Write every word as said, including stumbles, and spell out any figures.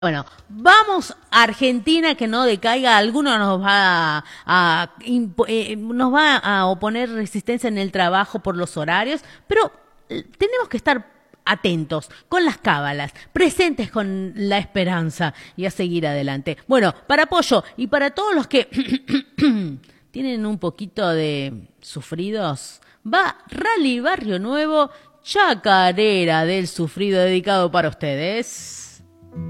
Bueno, vamos a Argentina, que no decaiga. Alguno nos va a, a impo- eh, nos va a oponer resistencia en el trabajo por los horarios, pero eh, tenemos que estar atentos con las cábalas, presentes con la esperanza y a seguir adelante. Bueno, para Pollo y para todos los que tienen un poquito de sufridos, va Rally Barrio Nuevo, Chacarera del Sufrido, dedicado para ustedes.